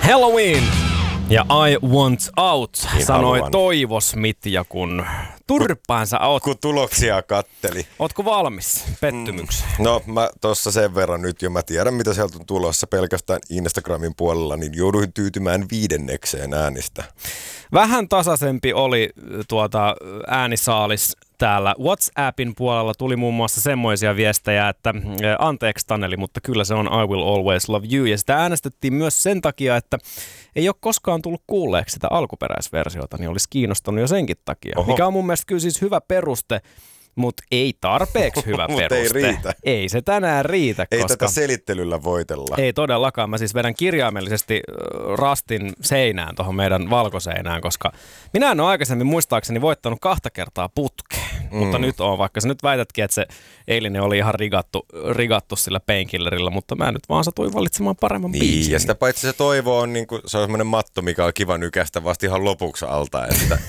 Halloween ja I want out, Niin sanoi haluan. Toivo Smith, ja kun turpaansa oot. Kun tuloksia katteli. Ootko valmis pettymykseen? No mä tossa sen verran nyt jo, mä tiedän mitä sieltä on tulossa pelkästään Instagramin puolella, niin jouduin tyytymään 5. äänistä. Vähän tasaisempi oli äänisaalis täällä WhatsAppin puolella. Tuli muun muassa semmoisia viestejä, että anteeksi Taneli, mutta kyllä se on I will always love you. Ja sitä äänestettiin myös sen takia, että ei ole koskaan tullut kuulleeksi sitä alkuperäisversiota, niin olisi kiinnostanut jo senkin takia. Oho. Mikä on mun mielestä kyllä siis hyvä peruste, mutta ei tarpeeksi hyvä Mut peruste. ei riitä. Ei se tänään riitä, Ei koska tätä selittelyllä voitella. ei todellakaan. Mä siis vedän kirjaimellisesti rastin seinään, tuohon meidän valkoseinään, koska minä en ole aikaisemmin muistaakseni voittanut 2 kertaa putkeen. Mutta nyt on, vaikka sä nyt väitätkin, että se eilinen oli ihan rigattu sillä painkillerillä, mutta mä nyt vaan satuin valitsemaan paremman biisin. Ja sitä paitsi se Toivo on, niin kuin, se on semmoinen matto, mikä on kiva nykästä vasta ihan lopuksi alta. Että,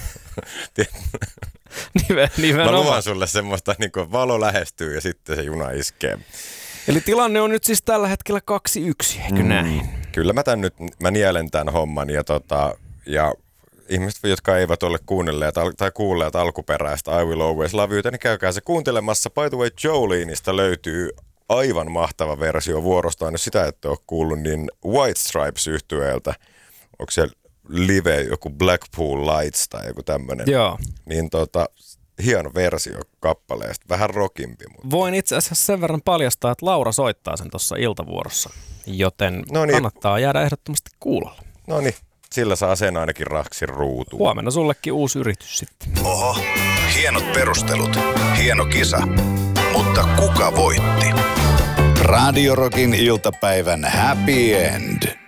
mä luvan sulle semmoista, niin kuin valo lähestyy ja sitten se juna iskee. Eli tilanne on nyt siis tällä hetkellä 2-1, eikö näin? Kyllä mä nielen tämän homman ja ihmiset, jotka eivät ole kuunnelleet tai kuulleet alkuperäistä I Will Always Love You, niin käykää se kuuntelemassa. By the way, Joleneista löytyy aivan mahtava versio vuorostaan. Jos sitä ette ole kuullut, niin White Stripes-yhtyeeltä, onko se live joku Blackpool Lights tai joku tämmöinen, Joo. niin hieno versio kappaleesta, vähän rockimpi. Mutta. Voin itse asiassa sen verran paljastaa, että Laura soittaa sen tuossa iltavuorossa, joten Noniin. Kannattaa jäädä ehdottomasti kuulolle. No niin, sillä saa sen ainakin raksin ruutuun. Huomenna sullekin uusi yritys sitten. Oho, hienot perustelut, hieno kisa, mutta kuka voitti? Radio Rockin iltapäivän happy end.